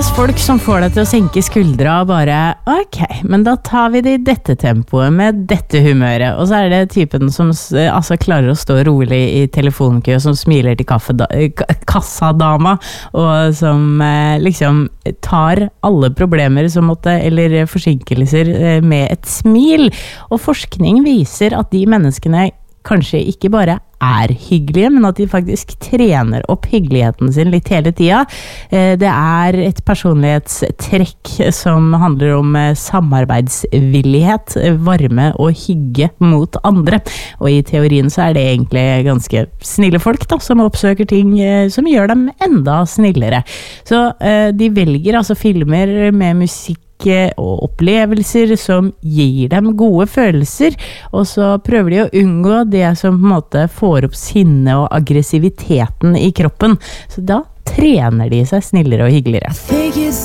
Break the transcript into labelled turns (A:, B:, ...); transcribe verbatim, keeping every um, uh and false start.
A: finnes folk som får deg til å senke skuldra og bare, ok, men da tar vi det i dette tempoet med dette humøret. Og så er det typen som altså, klarer å stå rolig i telefonkø, som smiler til kaffeda- kassadama, og som eh, liksom tar alle problemer som måtte, eller forsinkelser eh, med et smil. Og forskning viser at de menneskene kanskje ikke bare er hyggelige, men at de faktisk trener opp hyggeligheten sin litt hele tida. Det er et personlighetstrekk som handler om samarbeidsvillighet, varme og hygge mot andre. Og i teorien så er det egentlig ganske snille folk da, som oppsøker ting som gjør dem enda snillere. Så de velger altså filmer med musikk og opplevelser som gir dem gode følelser, og så prøver de å unngå det som på en måte får opp sinne og aggressiviteten i kroppen. Så da trener de seg snillere og hyggeligere.